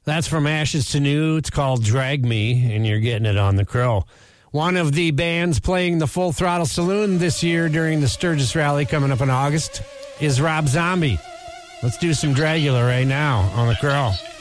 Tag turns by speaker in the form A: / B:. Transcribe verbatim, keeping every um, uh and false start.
A: That's From Ashes to New. It's called Drag Me, and you're getting it on the Crow. One of the bands playing the Full Throttle Saloon this year during the Sturgis Rally coming up in August is Rob Zombie. Let's do some Dragula right now on the Crow.